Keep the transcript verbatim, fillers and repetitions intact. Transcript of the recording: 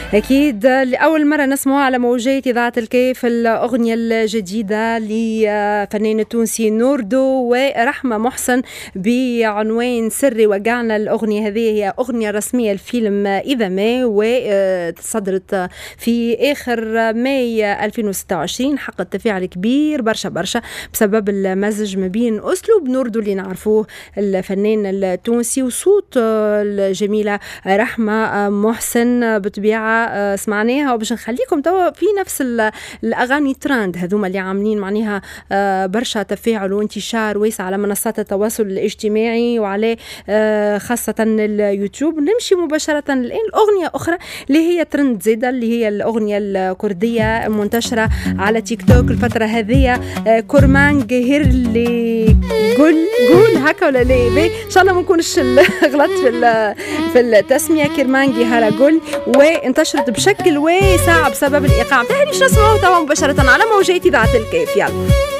أكيد لأول مرة نسمعها على موجات إذاعة الكيف الأغنية الجديدة لفنان التونسي نوردو ورحمة محسن بعنوان سري وقعنا. الأغنية هذه هي أغنية رسمية لفيلم إذا ما، وتصدرت في آخر ماي ألفين وستة وعشرين، حققت تفاعل كبير برشا برشا بسبب المزج ما بين أسلوب نوردو اللي نعرفوه الفنان التونسي وصوت الجميلة رحمة محسن. بطبيعة سمعناها وباش نخليكم توا في نفس الأغاني تراند هذوما اللي عاملين معناها برشا تفاعل وانتشار واسع على منصات التواصل الاجتماعي وعلى خاصة اليوتيوب. نمشي مباشرة الآن الأغنية أخرى اللي هي ترند زيادة، اللي هي الأغنية الكردية منتشرة على تيك توك الفترة هذه، كورمان جهرلي قول قول هكا ولا ليه؟ إن شاء الله ما نكونش غلطت في في التسمية. كرمانجي هراجول وانتشرت بشكل واسع بسبب الإيقاع. تهنيش نسمعه توا مباشرة على موجات إذاعة الكيف. يلا